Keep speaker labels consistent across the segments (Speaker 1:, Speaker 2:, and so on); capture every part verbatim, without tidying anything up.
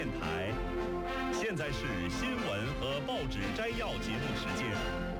Speaker 1: 电台。现在是新闻和报纸摘要节目时间。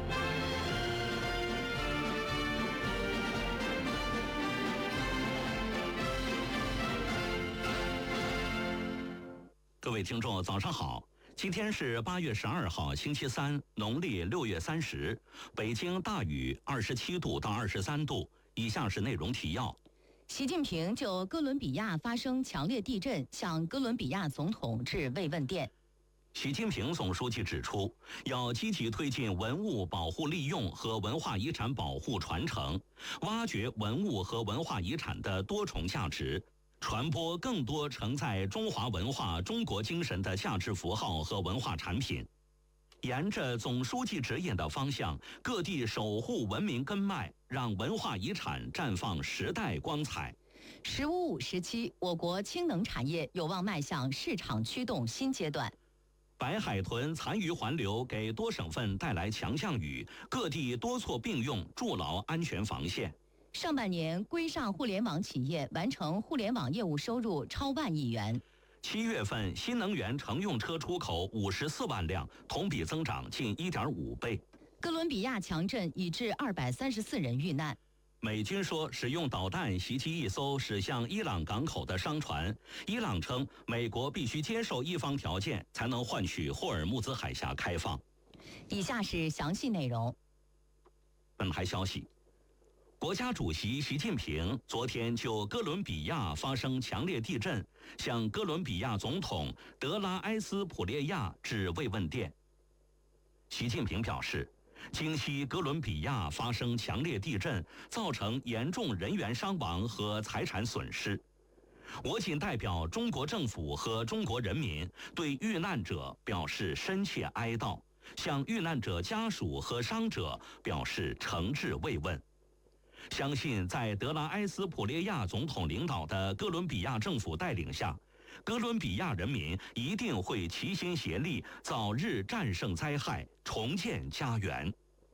Speaker 2: 各位听众，早上好！今天是八月十二号，星期三，农历六月三十。北京大雨，二十七度到二十三度。以下是内容提要。
Speaker 3: 习近平就哥伦比亚发生强烈地震向哥伦比亚总统致慰问电。
Speaker 2: 习近平总书记指出，要积极推进文物保护利用和文化遗产保护传承，挖掘文物和文化遗产的多重价值，传播更多承载中华文化、中国精神的价值符号和文化产品。沿着总书记指引的方向，各地守护文明根脉，让文化遗产绽放时代光彩。
Speaker 3: 十五五时期，我国氢能产业有望迈向市场驱动新阶段。
Speaker 2: 白海豚残余环流给多省份带来强降雨，各地多措并用，筑牢安全防线。
Speaker 3: 上半年，规上互联网企业完成互联网业务收入超万亿元。
Speaker 2: 七月份，新能源乘用车出口五十四万辆，同比增长近一点五倍。
Speaker 3: 哥伦比亚强震已致二百三十四人遇难。
Speaker 2: 美军说使用导弹袭击一艘驶向伊朗港口的商船，伊朗称美国必须接受一方条件，才能换取霍尔木兹海峡开放。
Speaker 3: 以下是详细内容。
Speaker 2: 本台消息。国家主席习近平昨天就哥伦比亚发生强烈地震，向哥伦比亚总统德拉埃斯普列亚致慰问电。习近平表示，今夕哥伦比亚发生强烈地震，造成严重人员伤亡和财产损失。我谨代表中国政府和中国人民对遇难者表示深切哀悼，向遇难者家属和伤者表示诚挚慰问。相信在德拉埃斯普列亚总统领导的哥伦比亚政府带领下，哥伦比亚人民一定会齐心协力，早日战胜灾害，重建家园。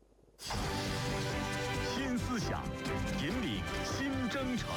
Speaker 1: 新思想，引领新征程。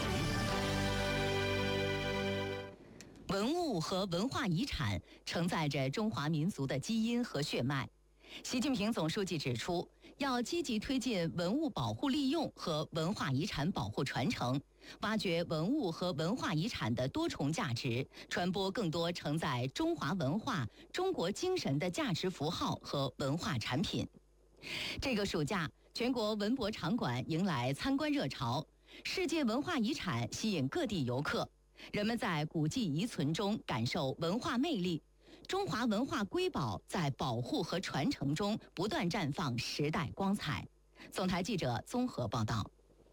Speaker 3: 文物和文化遗产承载着中华民族的基因和血脉。习近平总书记指出，要积极推进文物保护利用和文化遗产保护传承，挖掘文物和文化遗产的多重价值，传播更多承载中华文化、中国精神的价值符号和文化产品。这个暑假，全国文博场馆迎来参观热潮，世界文化遗产吸引各地游客，人们在古迹遗存中感受文化魅力。中华文化瑰宝在保护和传承中不断绽放时代光彩。总台记者综合报道。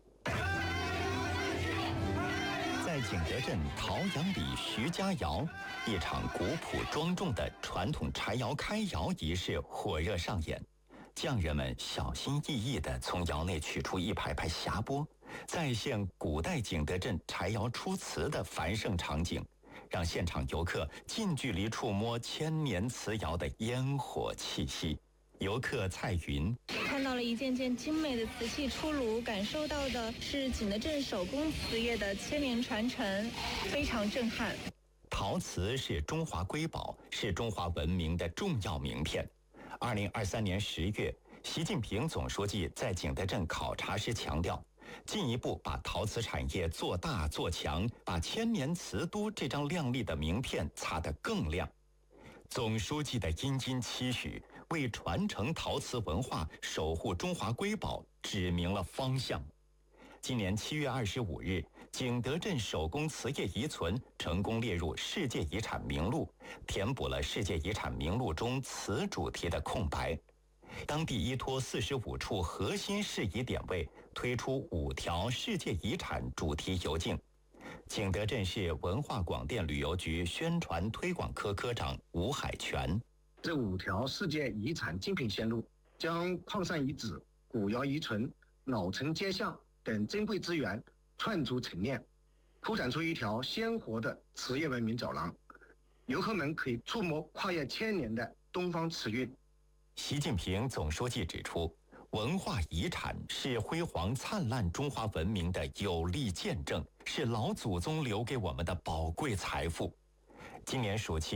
Speaker 4: 在景德镇陶阳里徐家窑，一场古朴庄重的传统柴窑开窑仪式火热上演。匠人们小心翼翼地从窑内取出一排排匣钵，再现古代景德镇柴窑出瓷的繁盛场景，让现场游客近距离触摸千年瓷窑的烟火气息。游客蔡云
Speaker 5: 看到了一件件精美的瓷器出炉，感受到的是景德镇手工瓷业的千年传承，非常震撼。
Speaker 4: 陶瓷是中华瑰宝，是中华文明的重要名片。二零二三年十月，习近平总书记在景德镇考察时强调，进一步把陶瓷产业做大做强，把千年瓷都这张亮丽的名片擦得更亮。总书记的殷殷期许，为传承陶瓷文化、守护中华瑰宝指明了方向。今年七月二十五日，景德镇手工瓷业遗存成功列入世界遗产名录，填补了世界遗产名录中瓷主题的空白。当地依托四十五处核心适宜点位，推出五条世界遗产主题游径。景德镇市文化广电旅游局宣传推广科科长吴海泉，
Speaker 6: 这五条世界遗产精品线路将矿山遗址、古窑遗存、老城街巷等珍贵资源串出陈列，铺展出一条鲜活的瓷业文明走廊，游客们可以触摸跨越千年的东方瓷韵。
Speaker 4: 习近平总书记指出，文化遗产是辉煌灿烂中华文明的有力见证，是老祖宗留给我们的宝贵财富。今年暑期，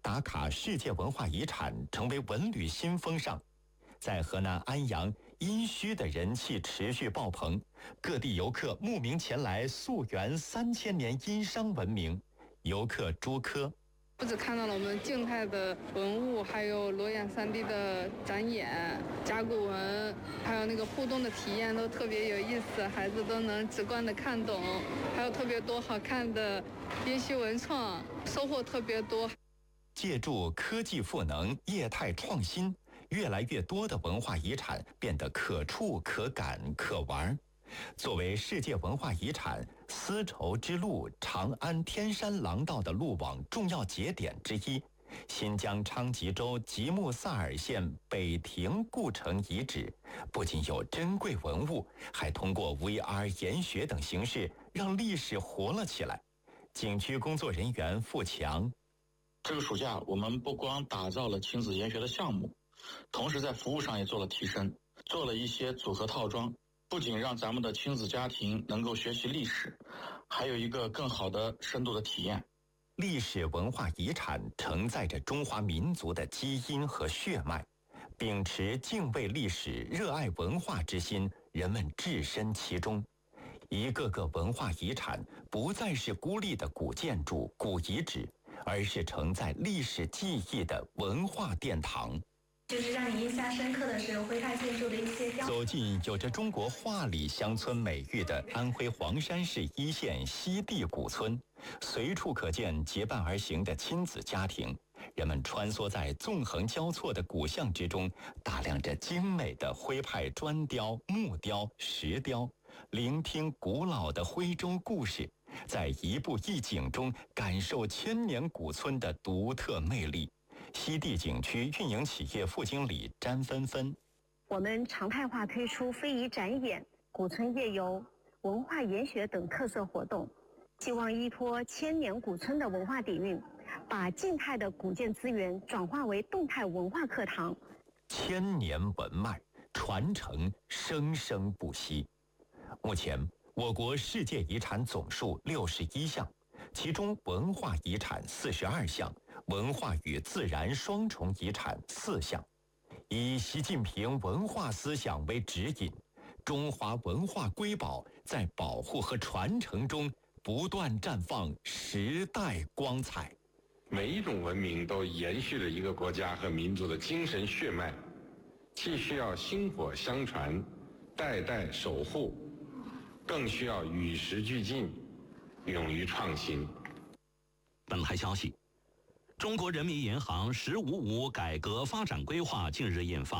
Speaker 4: 打卡世界文化遗产成为文旅新风尚。在河南安阳，殷墟的人气持续爆棚，各地游客慕名前来溯源三千年殷商文明。游客朱科。
Speaker 7: 不只看到了我们静态的文物，还有裸眼三 D 的展演、甲骨文，还有那个互动的体验都特别有意思，孩子都能直观的看懂，还有特别多好看的殷墟文创，收获特别多。
Speaker 4: 借助科技赋能、业态创新，越来越多的文化遗产变得可触、可感、可玩。作为世界文化遗产丝绸之路长安天山廊道的路网重要节点之一，新疆昌吉州吉木萨尔县北亭故城遗址不仅有珍贵文物，还通过 V R 研学等形式让历史活了起来。景区工作人员付强，
Speaker 8: 这个暑假我们不光打造了亲子研学的项目，同时在服务上也做了提升，做了一些组合套装，不仅让咱们的亲子家庭能够学习历史，还有一个更好的深度的体验。
Speaker 4: 历史文化遗产承载着中华民族的基因和血脉，秉持敬畏历史、热爱文化之心，人们置身其中。一个个文化遗产不再是孤立的古建筑、古遗址，而是承载历史记忆的文化殿堂。
Speaker 9: 就是让你印象深刻的是徽派建筑的一些雕。
Speaker 4: 走进有着中国画里乡村美誉的安徽黄山市一线西递古村，随处可见结伴而行的亲子家庭。人们穿梭在纵横交错的古巷之中，打量着精美的徽派砖雕、木雕、石雕，聆听古老的徽州故事，在一步一景中感受千年古村的独特魅力。西递景区运营企业副经理詹芬芬，
Speaker 10: 我们常态化推出非遗展演、古村夜游、文化研学等特色活动，希望依托千年古村的文化底蕴，把静态的古建资源转化为动态文化课堂。
Speaker 4: 千年文脉传承生生不息。目前，我国世界遗产总数六十一项，其中文化遗产四十二项。文化与自然双重遗产四项，以习近平文化思想为指引，中华文化瑰宝在保护和传承中不断绽放时代光彩。
Speaker 11: 每一种文明都延续了一个国家和民族的精神血脉，既需要薪火相传、代代守护，更需要与时俱进、勇于创新。
Speaker 2: 本台消息，中国人民银行“十五五”改革发展规划近日印发。